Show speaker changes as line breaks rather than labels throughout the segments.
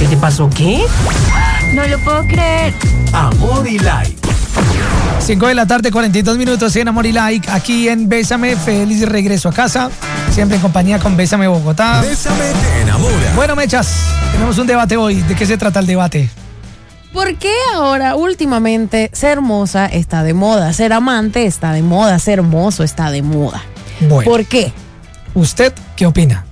¿Qué te pasó? ¿Qué?
No lo puedo creer.
Amor y Like.
5 de la tarde, 42 minutos en Amor y Like, aquí en Bésame. Feliz regreso a casa, siempre en compañía con Bésame Bogotá.
Bésame te enamora.
Bueno, mechas, tenemos un debate hoy. ¿De qué se trata el debate?
¿Por qué ahora, últimamente, ser hermosa está de moda? Ser amante está de moda, ser hermoso está de moda.
Bueno,
¿Por qué?
¿usted qué opina?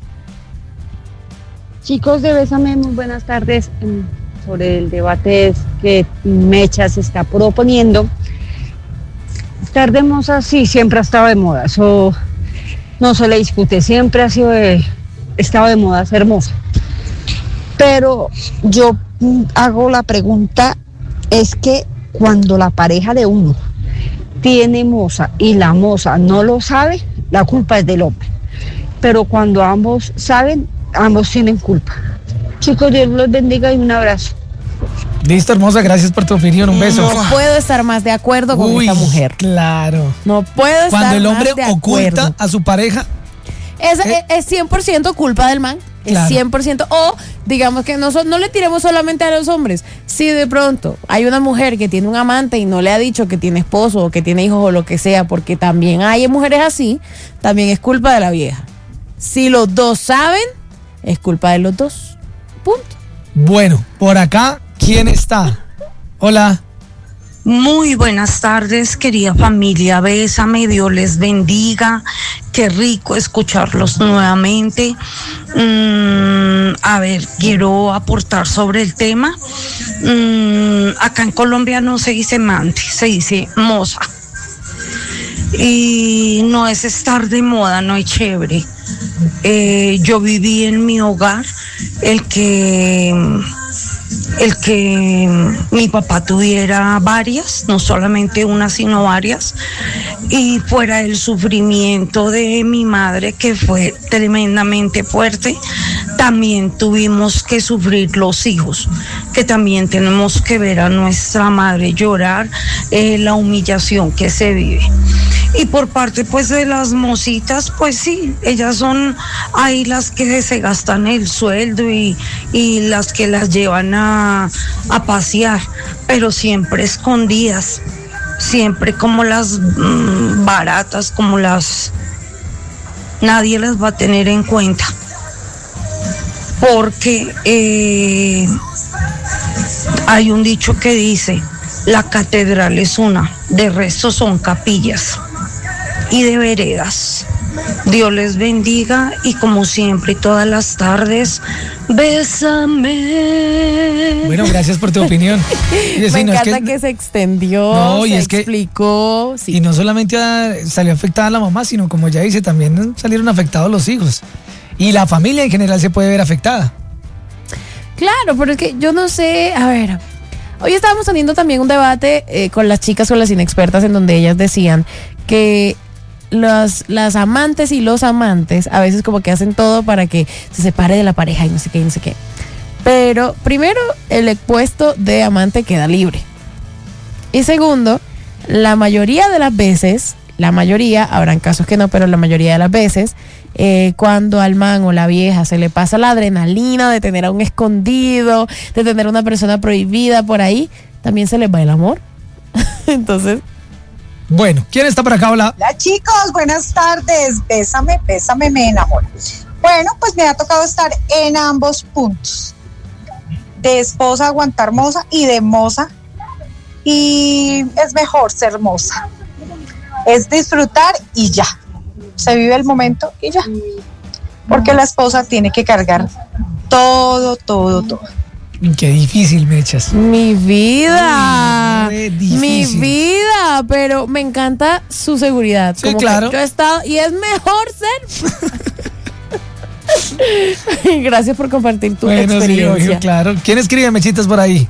Chicos de Bésame, muy buenas tardes. Sobre el debate que Mechas está proponiendo. Estar de moza, sí, siempre ha estado de moda. Eso no se le discute. Siempre ha sido estado de moda ser hermosa. Pero yo hago la pregunta, es que cuando la pareja de uno tiene moza y la moza no lo sabe, la culpa es del hombre. Pero cuando ambos saben, ambos tienen culpa. Chicos, Dios los bendiga y un abrazo.
Listo, hermosa, gracias por tu opinión, un beso.
No puedo estar más de acuerdo con esta mujer.
Claro.
No puedo estar
Cuando el hombre
más de
oculta
acuerdo.
a su pareja.
Es 100% culpa del man.
Claro.
Es 100%. O digamos que no le tiremos solamente a los hombres. Si de pronto hay una mujer que tiene un amante y no le ha dicho que tiene esposo o que tiene hijos o lo que sea, porque también hay mujeres así, también es culpa de la vieja. Si los dos saben, es culpa de los dos. Punto.
Bueno, por acá, ¿quién está? Hola.
Muy buenas tardes, querida familia, Bésame, Dios les bendiga, qué rico escucharlos nuevamente. A ver, quiero aportar sobre el tema. Acá en Colombia no se dice amante, se dice moza. Y no es estar de moda, no es chévere. Yo viví en mi hogar el que mi papá tuviera varias, no solamente una sino varias, y fuera el sufrimiento de mi madre, que fue tremendamente fuerte, también tuvimos que sufrir los hijos, que también tenemos que ver a nuestra madre llorar, la humillación que se vive. Y por parte pues de las mocitas, pues sí, ellas son ahí las que se gastan el sueldo y las que las llevan a pasear, pero siempre escondidas, siempre como las baratas, como las... Nadie las va a tener en cuenta, porque hay un dicho que dice, la catedral es una, de resto son capillas y de veredas. Dios les bendiga y como siempre todas las tardes, bésame.
Bueno, gracias por tu opinión.
Me encanta que se extendió,
no, y
se
es que
explicó. Sí.
Y no solamente salió afectada la mamá, sino como ya dice, también salieron afectados los hijos. Y la familia en general se puede ver afectada.
Claro, pero es que yo no sé, a ver, hoy estábamos teniendo también un debate con las chicas, con las inexpertas, en donde ellas decían que las amantes y los amantes a veces como que hacen todo para que se separe de la pareja y no sé qué, no sé qué. Pero primero, el puesto de amante queda libre. Y segundo, la mayoría de las veces, habrán casos que no, pero la mayoría de las veces, cuando al man o la vieja se le pasa la adrenalina de tener a un escondido, de tener a una persona prohibida por ahí, también se les va el amor. Entonces...
Bueno, ¿quién está por acá? Hola.
Hola chicos, buenas tardes. Bésame, bésame, me enamoro. Bueno, pues me ha tocado estar en ambos puntos. De esposa aguantar moza y de moza. Y es mejor ser moza. Es disfrutar y ya. Se vive el momento y ya. Porque la esposa tiene que cargar todo.
Qué difícil, Mechas.
Mi vida, pero me encanta su seguridad.
Sí, como claro.
Yo he estado y es mejor ser. Gracias por compartir tu experiencia.
Sí, claro. ¿Quién escribe, Mechitas, por ahí?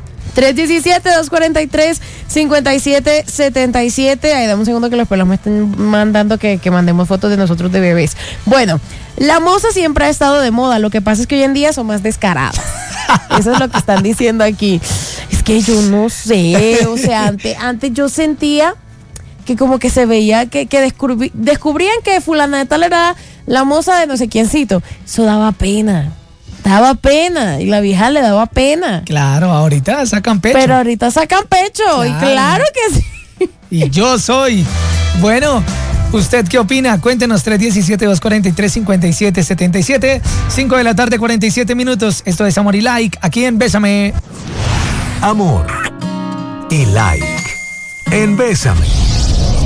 317-243-5777. Ahí dame un segundo que los pelos me están mandando que mandemos fotos de nosotros de bebés. Bueno, la moza siempre ha estado de moda. Lo que pasa es que hoy en día son más descaradas. Eso es lo que están diciendo aquí. Es que yo no sé, o sea, antes yo sentía que como que se veía que descubrían que fulana de tal era la moza de no sé quiéncito. Eso daba pena. daba pena y la vieja le daba pena.
Claro, ahorita sacan pecho.
Pero ahorita sacan pecho y claro que sí.
Y yo soy. Bueno, ¿usted qué opina? Cuéntenos 317-243-5777. 5 de la tarde, 47 minutos. Esto es Amor y Like, aquí en Bésame.
Amor y Like en Bésame.